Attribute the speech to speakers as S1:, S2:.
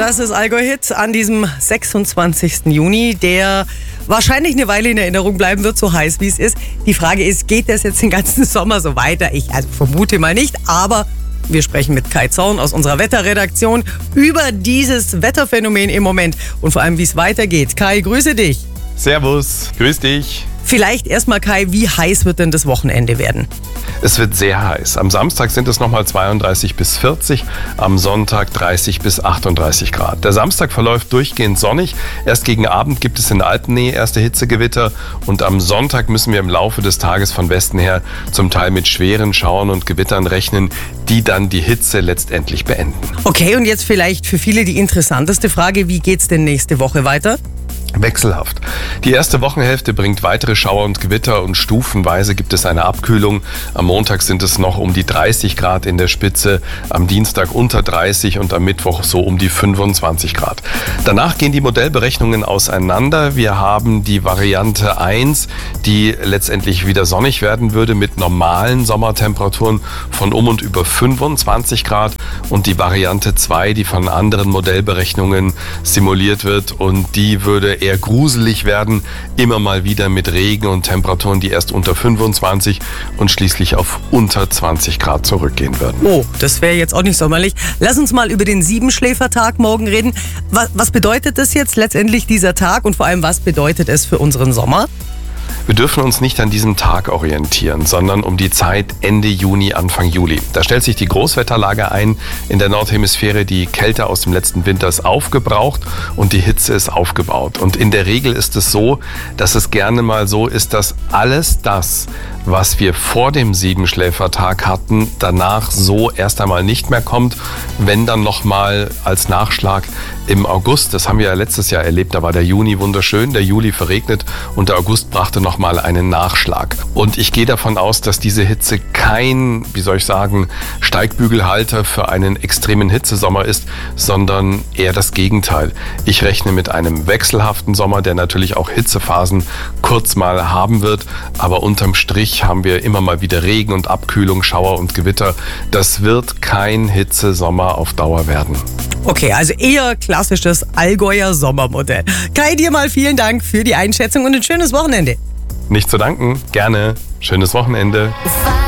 S1: Das ist Allgäu-Hit an diesem 26. Juni, der wahrscheinlich eine Weile in Erinnerung bleiben wird, so heiß wie es ist. Die Frage ist, geht das jetzt den ganzen Sommer so weiter? Ich vermute mal nicht, aber wir sprechen mit Kai Zorn aus unserer Wetterredaktion über dieses Wetterphänomen im Moment und vor allem, wie es weitergeht. Kai, grüße dich.
S2: Servus, grüß dich.
S1: Vielleicht erstmal, Kai, wie heiß wird denn das Wochenende werden?
S2: Es wird sehr heiß. Am Samstag sind es nochmal 32 bis 40, am Sonntag 30 bis 38 Grad. Der Samstag verläuft durchgehend sonnig. Erst gegen Abend gibt es in der Alpennähe erste Hitzegewitter und am Sonntag müssen wir im Laufe des Tages von Westen her zum Teil mit schweren Schauern und Gewittern rechnen, die dann die Hitze letztendlich beenden.
S1: Okay, und jetzt vielleicht für viele die interessanteste Frage, wie geht's denn nächste Woche weiter?
S2: Wechselhaft. Die erste Wochenhälfte bringt weitere Schauer und Gewitter und stufenweise gibt es eine Abkühlung. Am Montag sind es noch um die 30 Grad in der Spitze, am Dienstag unter 30 und am Mittwoch so um die 25 Grad. Danach gehen die Modellberechnungen auseinander. Wir haben die Variante 1, die letztendlich wieder sonnig werden würde mit normalen Sommertemperaturen von um und über 25 Grad und die Variante 2, die von anderen Modellberechnungen simuliert wird und die würde eher gruselig werden, immer mal wieder mit Regen und Temperaturen, die erst unter 25 und schließlich auf unter 20 Grad zurückgehen würden.
S1: Oh, das wäre jetzt auch nicht sommerlich. Lass uns mal über den Siebenschläfertag morgen reden. Was bedeutet das jetzt letztendlich, dieser Tag, und vor allem, was bedeutet es für unseren Sommer?
S2: Wir dürfen uns nicht an diesem Tag orientieren, sondern um die Zeit Ende Juni, Anfang Juli. Da stellt sich die Großwetterlage ein. In der Nordhemisphäre die Kälte aus dem letzten Winter ist aufgebraucht und die Hitze ist aufgebaut. Und in der Regel ist es so, dass es gerne mal so ist, dass alles das, was wir vor dem Siebenschläfertag hatten, danach so erst einmal nicht mehr kommt, wenn dann nochmal als Nachschlag im August, das haben wir ja letztes Jahr erlebt, da war der Juni wunderschön, der Juli verregnet und der August brachte nochmal einen Nachschlag. Und ich gehe davon aus, dass diese Hitze kein, Steigbügelhalter für einen extremen Hitzesommer ist, sondern eher das Gegenteil. Ich rechne mit einem wechselhaften Sommer, der natürlich auch Hitzephasen kurz mal haben wird, aber unterm Strich haben wir immer mal wieder Regen und Abkühlung, Schauer und Gewitter. Das wird kein Hitzesommer auf Dauer werden.
S1: Okay, also eher klassisches Allgäuer Sommermodell. Kai, dir mal vielen Dank für die Einschätzung und ein schönes Wochenende.
S2: Nicht zu danken, gerne. Schönes Wochenende.